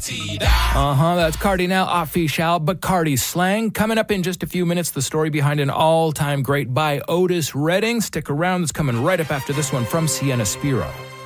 That's Cardinal Offishall, Bacardi slang. Coming up in just a few minutes, the story behind an all-time great by Otis Redding. Stick around, it's coming right up after this one from Sienna Spiro.